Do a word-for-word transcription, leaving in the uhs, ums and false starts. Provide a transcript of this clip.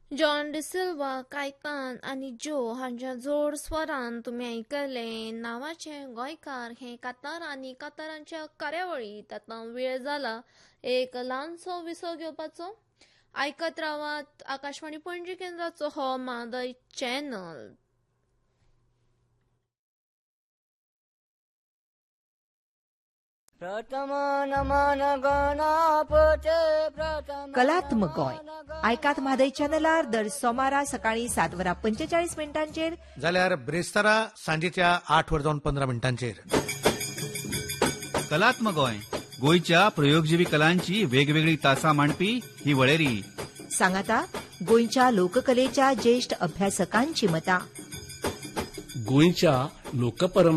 John de Silva, Caitan आनी जो हांच्या जोड स्वरान तुमी आयकले नांवाचे गोंयकार हे कातार आनी कातारांच्या कार्यावळींत आतां वेळ जाला एक ल्हानसो विसव घेवपाचो. आयकत रावात आकाशवाणी पणजी केंद्राचो हो मादय चॅनल. कलात्मक गोंय आयकात म्हादय चॅनलार दर सोमारा सकाळी सात वरां पंचेचाळीस मिनटांचेर जाल्यार ब्रेस्तारा सांजेच्या आठ वर जावन पंदरा मिनटांचेर. कलात्मक गोंय गोंयच्या प्रयोगजिवी कलांची वेगवेगळी तासां मांडपी ही वळेरी. सांगाता गोंयच्या लोककलेच्या ज्येश्ठ अभ्यासकांची मतां. गोंयच्या लोकपरंपरा